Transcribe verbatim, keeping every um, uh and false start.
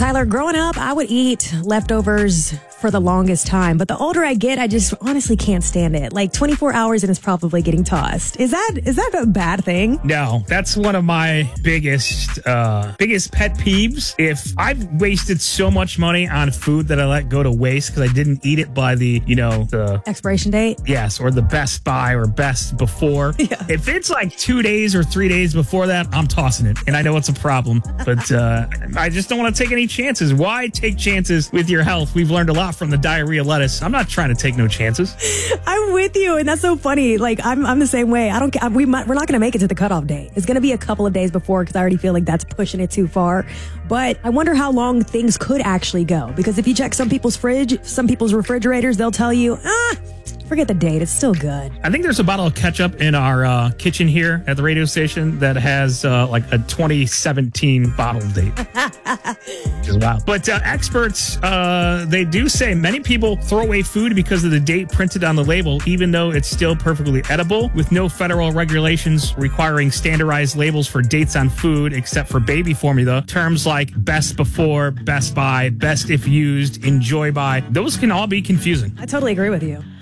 Tyler, growing up, I would eat leftovers for the longest time. But the older I get, I just honestly can't stand it. Like twenty-four hours and it's probably getting tossed. Is that is that a bad thing? No, that's one of my biggest uh, biggest pet peeves. If I've wasted so much money on food that I let go to waste because I didn't eat it by the, you know, the expiration date. Yes, or the best by or best before. Yeah. If it's like two days or three days before that, I'm tossing it. And I know it's a problem, but uh, I just don't want to take any chances. Why take chances with your health? We've learned a lot from the diarrhea lettuce. I'm not trying to take no chances. I'm with you, and that's so funny. Like I'm, I'm the same way. I don't. We might, we're not going to make it to the cutoff date. It's going to be a couple of days before because I already feel like that's pushing it too far. But I wonder how long things could actually go, because if you check some people's fridge, some people's refrigerators, they'll tell you, ah, forget the date. It's still good. I think there's a bottle of ketchup in our uh, kitchen here at the radio station that has uh, like a twenty seventeen bottle date. Which is wild. But uh, experts, uh, they do say many people throw away food because of the date printed on the label, even though it's still perfectly edible, with no federal regulations requiring standardized labels for dates on food, except for baby formula. Terms like best before, best by, best if used, enjoy by, those can all be confusing. I totally agree with you.